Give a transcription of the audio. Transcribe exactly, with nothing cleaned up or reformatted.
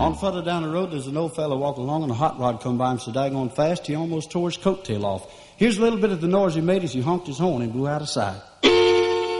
then further down the road, there's an old fellow walking along, and a hot rod come by him so daggone fast, he almost tore his coat tail off. Here's a little bit of the noise he made as he honked his horn and blew out of sight.